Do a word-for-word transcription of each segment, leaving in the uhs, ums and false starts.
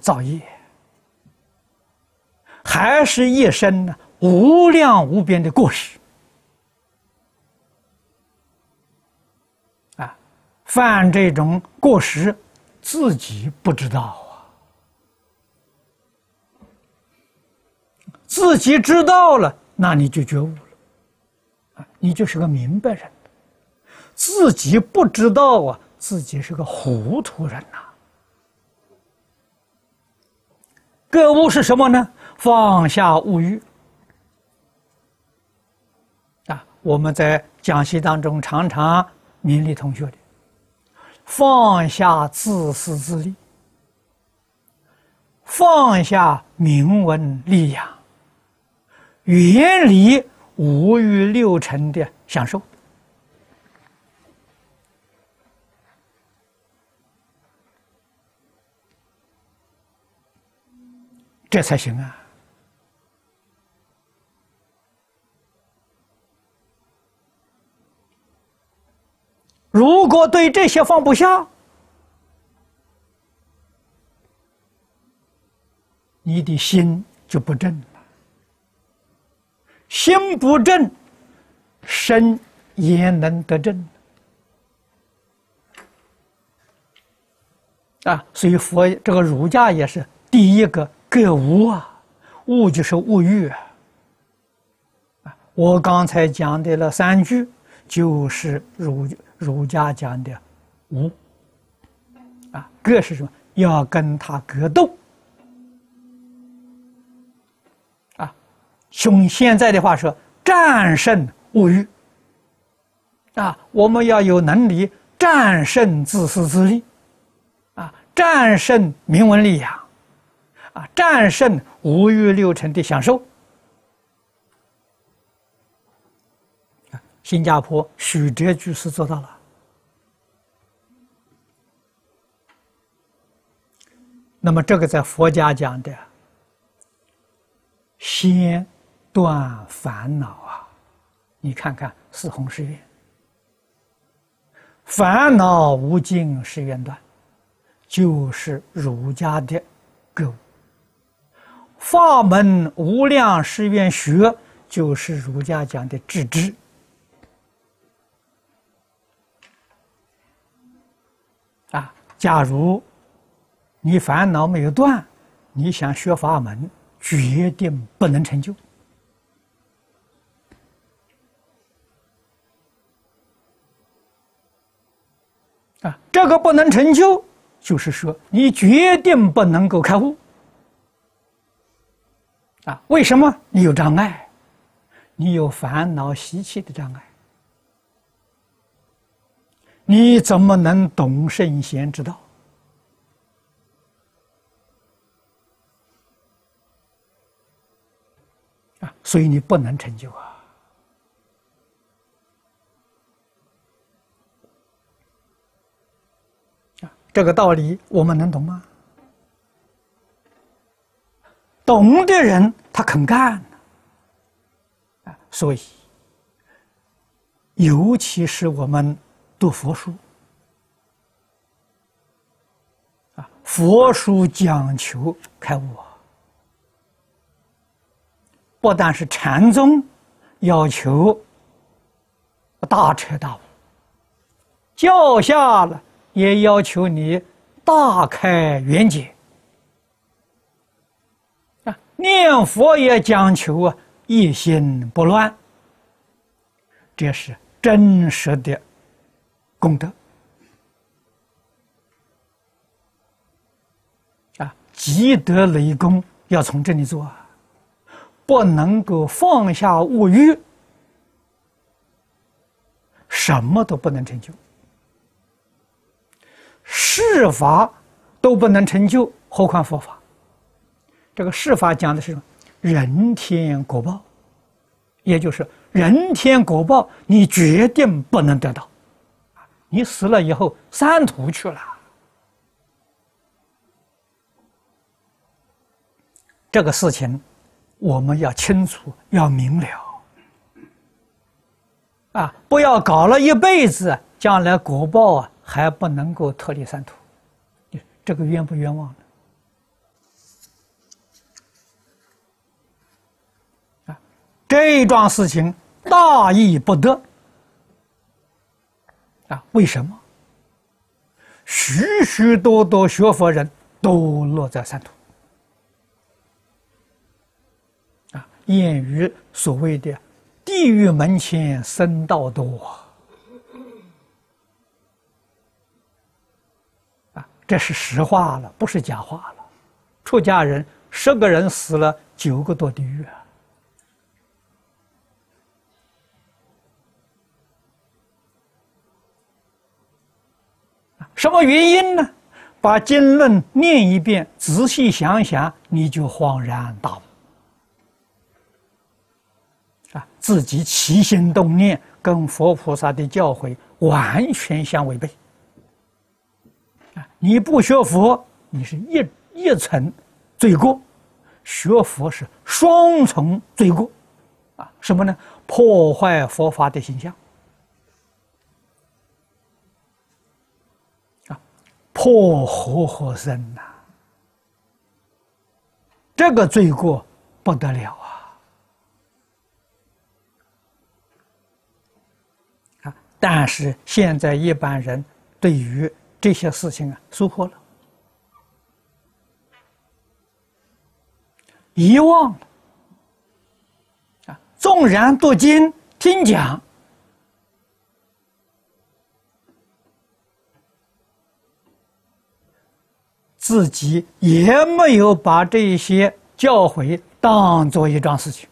造业，还是一生呢无量无边的过失啊！犯这种过失，自己不知道啊，自己知道了，那你就觉悟了啊，你就是个明白人。自己不知道啊，自己是个糊涂人呐、啊。觉悟是什么呢？放下物欲啊！我们在讲习当中常常勉励同学的，放下自私自利，放下名闻利养，远离五欲六尘的享受。这才行啊！如果对这些放不下，你的心就不正了。心不正，身也能得正啊！所以佛这个儒家也是第一个。觉悟啊，悟就是物欲啊！我刚才讲的那三句，就是儒儒家讲的无啊。格是什么？要跟他格斗啊！用现在的话说，战胜物欲啊！我们要有能力战胜自私自利啊，战胜名闻利养。啊，战胜五欲六尘的享受。新加坡许哲居士做到了。那么这个在佛家讲的，先断烦恼啊！你看看四弘誓愿，烦恼无尽誓愿断，就是儒家的觉悟。法门无量誓愿学，就是儒家讲的致知啊。假如你烦恼没有断，你想学法门，决定不能成就啊。这个不能成就，就是说你决定不能够开悟。啊，为什么？你有障碍，你有烦恼习气的障碍，你怎么能懂圣贤之道？啊，所以你不能成就啊！啊，这个道理我们能懂吗？懂的人他肯干啊，所以尤其是我们读佛书啊，佛书讲求开悟啊，不但是禅宗要求大彻大悟，教下了也要求你大开圆解。念佛也讲求啊，一心不乱，这是真实的功德啊！积德累功要从这里做啊，不能够放下物欲，什么都不能成就，世法都不能成就，何况佛法？这个世法讲的是人天果报，也就是人天果报，你决定不能得到，你死了以后三途去了。这个事情我们要清楚，要明了啊！不要搞了一辈子，将来果报啊还不能够脱离三途，这个冤不冤枉呢？ 这一桩事情大义不得啊！为什么？许许多多学佛人都落在三途啊！谚语所谓的“地狱门前僧道多”啊，这是实话了，不是假话了。出家人十个人死了，九个堕地狱啊！什么原因呢？把经论念一遍，仔细想想，你就恍然大悟啊！自己起心动念跟佛菩萨的教诲完全相违背啊！你不学佛，你是一一层罪过；学佛是双重罪过啊！什么呢？破坏佛法的形象。破和合僧呐，这个罪过不得了啊！啊，但是现在一般人对于这些事情啊疏忽了，遗忘了啊。纵然读经听讲，自己也没有把这些教诲当做一桩事情，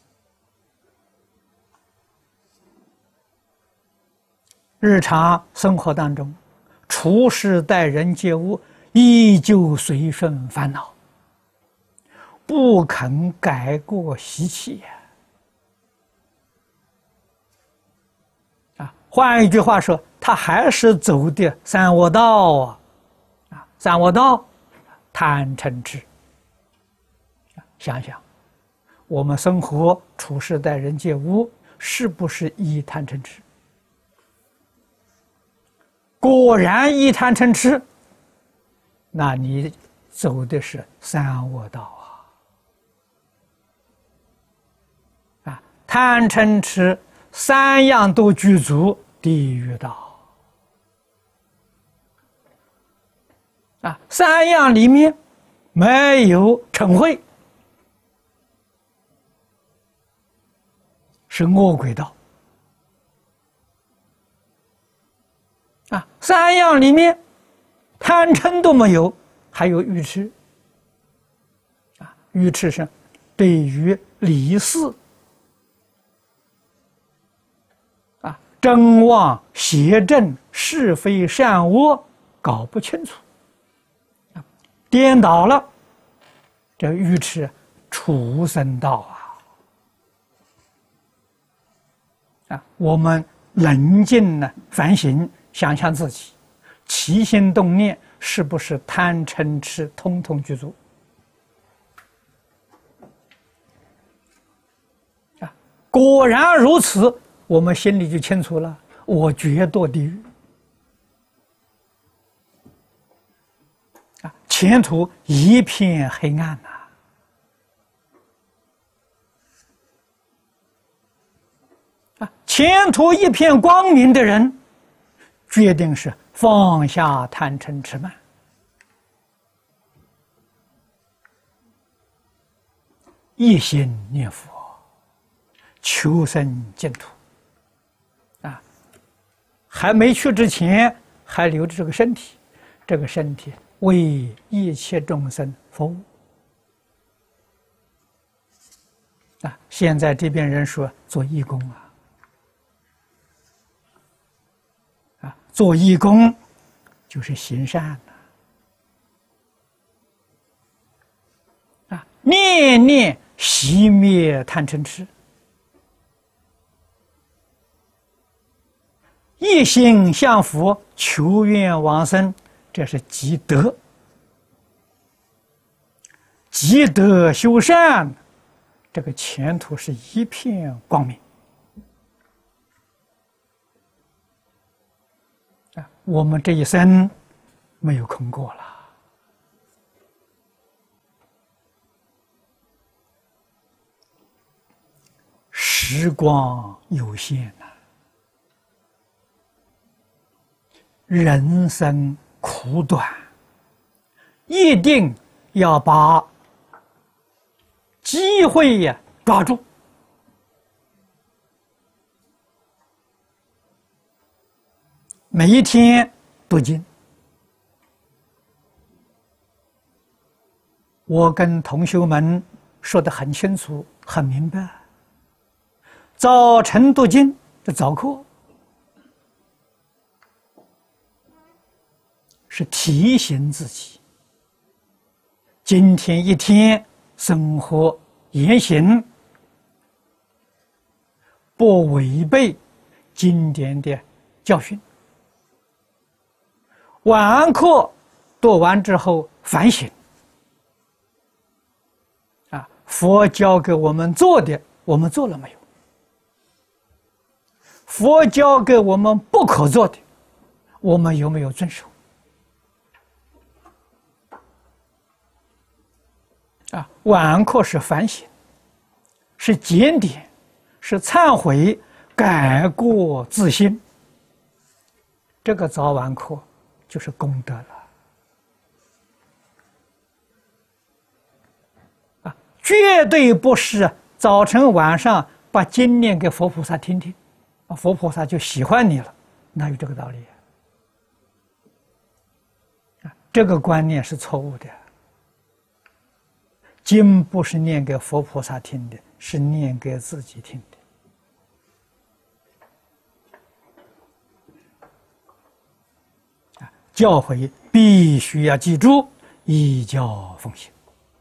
日常生活当中，处事待人接物，依旧随顺烦恼，不肯改过习气啊！换一句话说，他还是走的三恶道啊！啊，三恶道，贪嗔痴。想想，我们生活处事待人接物，是不是依贪嗔痴？果然依贪嗔痴，那你走的是三恶道啊！啊，贪嗔痴三样都具足，地狱道。啊，三样里面没有嗔恚，是恶鬼道。啊，三样里面贪嗔都没有，还有愚痴。啊，愚痴是对于理事啊、真妄邪正、是非善恶搞不清楚。颠倒了，这愚痴畜生道啊！啊，我们冷静呢反省，想想自己起心动念是不是贪嗔痴通通具足啊？果然如此，我们心里就清楚了，我绝堕地狱。前途一片黑暗呐！啊，前途一片光明的人，决定是放下贪嗔痴慢，一心念佛，求生净土。啊，还没去之前，还留着这个身体，这个身体为一切众生服务啊！现在这边人说做义工啊，啊，做义工就是行善呐，啊，念念熄灭贪嗔痴，一心向佛，求愿往生。这是积德，积德修善，这个前途是一片光明啊！我们这一生没有空过了时光有限呐、人生苦短，一定要把机会呀抓住。每一天读经，我跟同学们说得很清楚、很明白。早晨读经的早课，是提醒自己，今天一天生活言行不违背经典的教训。晚课读完之后反省，啊，佛教给我们做的，我们做了没有？佛教给我们不可做的，我们有没有遵守？啊，晚课是反省，是检点，是忏悔，改过自新。这个早晚课就是功德了。啊，绝对不是早晨晚上把经念给佛菩萨听听，啊，佛菩萨就喜欢你了，哪有这个道理？啊，这个观念是错误的。经不是念给佛菩萨听的，是念给自己听的。啊，教诲必须要记住，依教奉行。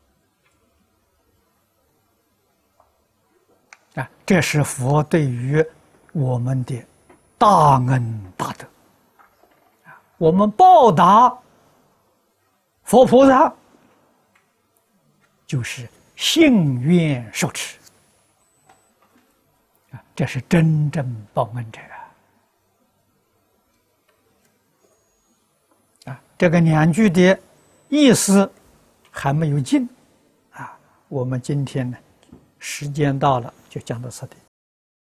啊，这是佛对于我们的大恩大德。啊，我们报答佛菩萨，就是信愿受持。啊，这是真正报恩者啊！啊，这个两句的意思还没有尽啊。我们今天呢，时间到了，就讲到这里。